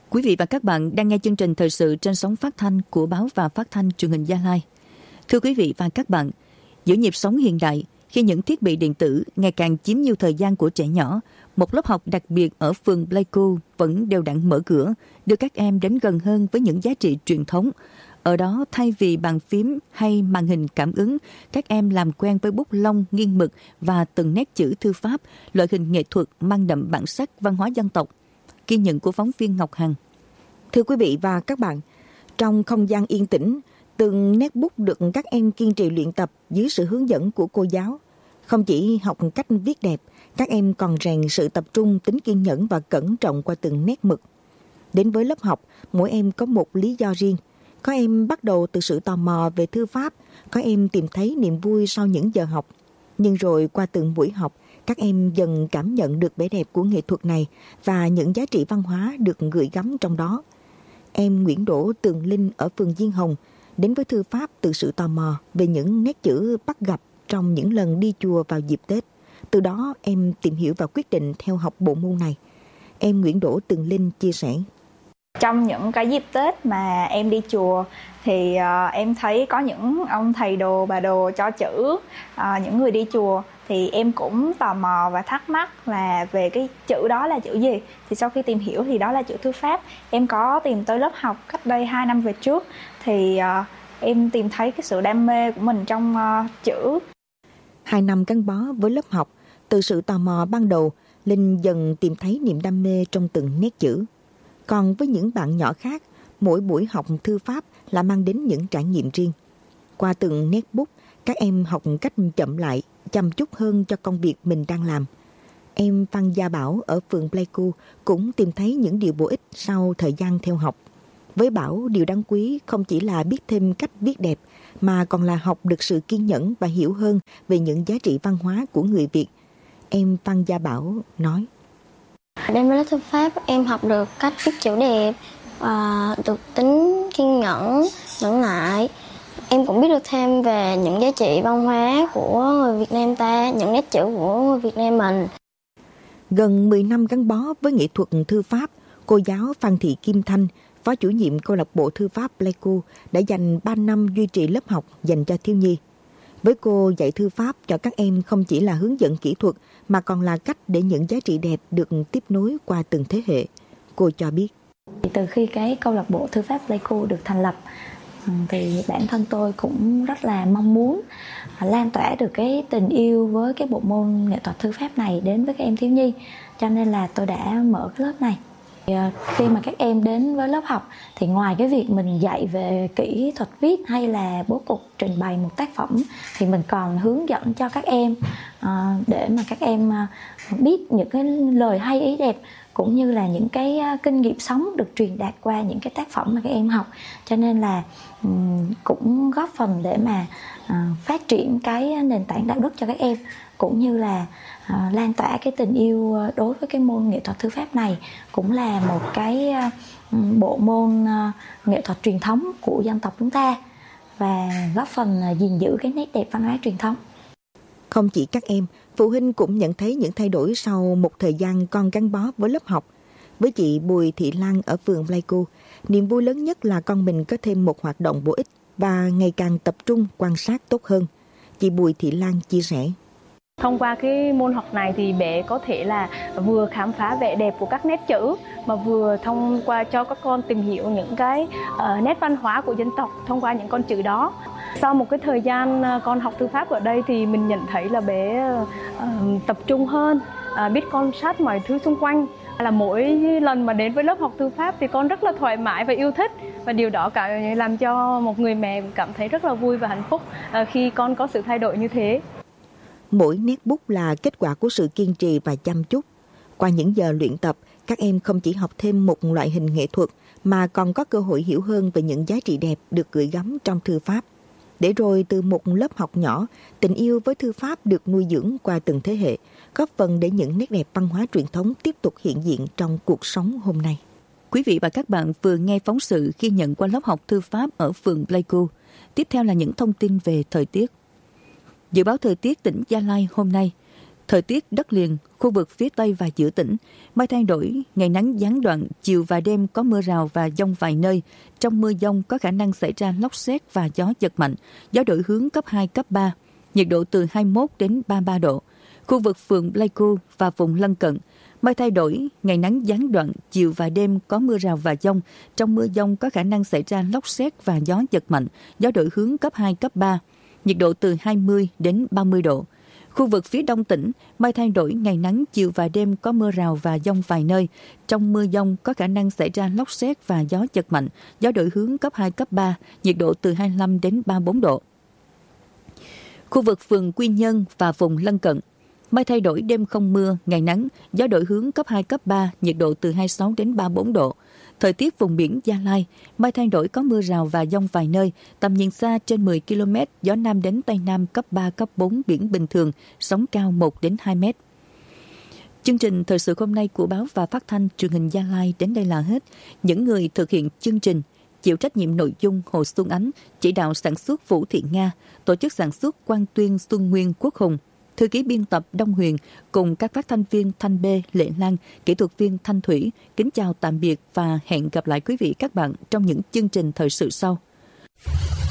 Quý vị và các bạn đang nghe chương trình thời sự trên sóng phát thanh của Báo và Phát thanh Truyền hình Gia Lai. Thưa quý vị và các bạn, giữa nhịp sống hiện đại, khi những thiết bị điện tử ngày càng chiếm nhiều thời gian của trẻ nhỏ, một lớp học đặc biệt ở phường Pleiku vẫn đều đặn mở cửa, đưa các em đến gần hơn với những giá trị truyền thống. Ở đó, thay vì bàn phím hay màn hình cảm ứng, các em làm quen với bút lông, nghiêng mực và từng nét chữ thư pháp, loại hình nghệ thuật mang đậm bản sắc văn hóa dân tộc. Ghi nhận của phóng viên Ngọc Hằng. Thưa quý vị và các bạn, trong không gian yên tĩnh, từng nét bút được các em kiên trì luyện tập dưới sự hướng dẫn của cô giáo. Không chỉ học cách viết đẹp, các em còn rèn sự tập trung, tính kiên nhẫn và cẩn trọng qua từng nét mực. Đến với lớp học, mỗi em có một lý do riêng. Có em bắt đầu từ sự tò mò về thư pháp, có em tìm thấy niềm vui sau những giờ học. Nhưng rồi qua từng buổi học, các em dần cảm nhận được vẻ đẹp của nghệ thuật này và những giá trị văn hóa được gửi gắm trong đó. Em Nguyễn Đỗ Tường Linh ở phường Diên Hồng đến với thư pháp từ sự tò mò về những nét chữ bắt gặp trong những lần đi chùa vào dịp Tết. Từ đó em tìm hiểu và quyết định theo học bộ môn này. Em Nguyễn Đỗ Tường Linh chia sẻ. Trong những cái dịp Tết mà em đi chùa thì em thấy có những ông thầy đồ, bà đồ cho chữ, những người đi chùa thì em cũng tò mò và thắc mắc là về cái chữ đó là chữ gì. Thì sau khi tìm hiểu thì đó là chữ thư pháp. Em có tìm tới lớp học cách đây 2 năm về trước thì em tìm thấy cái sự đam mê của mình trong chữ. 2 năm gắn bó với lớp học, từ sự tò mò ban đầu, Linh dần tìm thấy niềm đam mê trong từng nét chữ. Còn với những bạn nhỏ khác, mỗi buổi học thư pháp là mang đến những trải nghiệm riêng. Qua từng nét bút, các em học cách chậm lại, chăm chút hơn cho công việc mình đang làm. Em Phan Gia Bảo ở phường Pleiku cũng tìm thấy những điều bổ ích sau thời gian theo học. Với Bảo, điều đáng quý không chỉ là biết thêm cách viết đẹp, mà còn là học được sự kiên nhẫn và hiểu hơn về những giá trị văn hóa của người Việt. Em Phan Gia Bảo nói. Đến với lớp thư pháp, em học được cách viết chữ đẹp, được tính kiên nhẫn, nhẫn nại. Em cũng biết được thêm về những giá trị văn hóa của người Việt Nam ta, những nét chữ của người Việt Nam mình. Gần 10 năm gắn bó với nghệ thuật thư pháp, cô giáo Phan Thị Kim Thanh, phó chủ nhiệm câu lạc bộ thư pháp Pleiku, đã dành 3 năm duy trì lớp học dành cho thiếu nhi. Với cô, dạy thư pháp cho các em không chỉ là hướng dẫn kỹ thuật, mà còn là cách để những giá trị đẹp được tiếp nối qua từng thế hệ. Cô cho biết. Từ khi cái câu lạc bộ thư pháp Pleiku được thành lập, thì bản thân tôi cũng rất là mong muốn lan tỏa được cái tình yêu với cái bộ môn nghệ thuật thư pháp này đến với các em thiếu nhi. Cho nên là tôi đã mở cái lớp này. Khi mà các em đến với lớp học thì ngoài cái việc mình dạy về kỹ thuật viết hay là bố cục trình bày một tác phẩm, thì mình còn hướng dẫn cho các em để mà các em biết những cái lời hay ý đẹp, cũng như là những cái kinh nghiệm sống được truyền đạt qua những cái tác phẩm mà các em học. Cho nên là cũng góp phần để mà phát triển cái nền tảng đạo đức cho các em, cũng như là lan tỏa cái tình yêu đối với cái môn nghệ thuật thư pháp này, cũng là một cái bộ môn nghệ thuật truyền thống của dân tộc chúng ta, và góp phần gìn giữ cái nét đẹp văn hóa truyền thống. Không chỉ các em, phụ huynh cũng nhận thấy những thay đổi sau một thời gian con gắn bó với lớp học. Với chị Bùi Thị Lan ở phường Pleiku, niềm vui lớn nhất là con mình có thêm một hoạt động bổ ích và ngày càng tập trung quan sát tốt hơn. Chị Bùi Thị Lan chia sẻ. Thông qua cái môn học này thì bé có thể là vừa khám phá vẻ đẹp của các nét chữ, mà vừa thông qua cho các con tìm hiểu những cái nét văn hóa của dân tộc thông qua những con chữ đó. Sau một cái thời gian con học thư pháp ở đây thì mình nhận thấy là bé tập trung hơn, biết quan sát mọi thứ xung quanh. Là mỗi lần mà đến với lớp học thư pháp thì con rất là thoải mái và yêu thích, và điều đó làm cho một người mẹ cảm thấy rất là vui và hạnh phúc khi con có sự thay đổi như thế. Mỗi nét bút là kết quả của sự kiên trì và chăm chút. Qua những giờ luyện tập, các em không chỉ học thêm một loại hình nghệ thuật, mà còn có cơ hội hiểu hơn về những giá trị đẹp được gửi gắm trong thư pháp. Để rồi từ một lớp học nhỏ, tình yêu với thư pháp được nuôi dưỡng qua từng thế hệ, góp phần để những nét đẹp văn hóa truyền thống tiếp tục hiện diện trong cuộc sống hôm nay. Quý vị và các bạn vừa nghe phóng sự ghi nhận qua lớp học thư pháp ở phường Pleiku. Tiếp theo là những thông tin về thời tiết. Dự báo thời tiết tỉnh Gia Lai hôm nay. Thời tiết đất liền, khu vực phía Tây và giữa tỉnh, mây thay đổi, ngày nắng gián đoạn, chiều và đêm có mưa rào và dông vài nơi. Trong mưa dông có khả năng xảy ra lốc sét và gió giật mạnh, gió đổi hướng cấp 2, cấp 3, nhiệt độ từ 21 đến 33 độ. Khu vực phường Pleiku và vùng lân cận, mây thay đổi, ngày nắng gián đoạn, chiều và đêm có mưa rào và dông. Trong mưa dông có khả năng xảy ra lốc sét và gió giật mạnh, gió đổi hướng cấp 2, cấp 3, nhiệt độ từ 20 đến 30 độ. Khu vực phía đông tỉnh, mây thay đổi, ngày nắng, chiều và đêm có mưa rào và dông vài nơi. Trong mưa dông có khả năng xảy ra lốc sét và gió giật mạnh, gió đổi hướng cấp 2, cấp 3, nhiệt độ từ 25 đến 34 độ. Khu vực phường Quy Nhơn và vùng lân cận, mây thay đổi, đêm không mưa, ngày nắng, gió đổi hướng cấp 2, cấp 3, nhiệt độ từ 26 đến 34 độ. Thời tiết vùng biển Gia Lai, mây thay đổi, có mưa rào và dông vài nơi, tầm nhìn xa trên 10 km, gió Nam đến Tây Nam cấp 3, cấp 4, biển bình thường, sóng cao 1 đến 2 mét. Chương trình thời sự hôm nay của báo và phát thanh truyền hình Gia Lai đến đây là hết. Những người thực hiện chương trình: chịu trách nhiệm nội dung Hồ Xuân Ánh, chỉ đạo sản xuất Vũ Thị Nga, tổ chức sản xuất Quang Tuyên, Xuân Nguyên, Quốc Hùng, thư ký biên tập Đông Huyền cùng các phát thanh viên Thanh Bê, Lệ Lan, kỹ thuật viên Thanh Thủy. Kính chào tạm biệt và hẹn gặp lại quý vị các bạn trong những chương trình thời sự sau.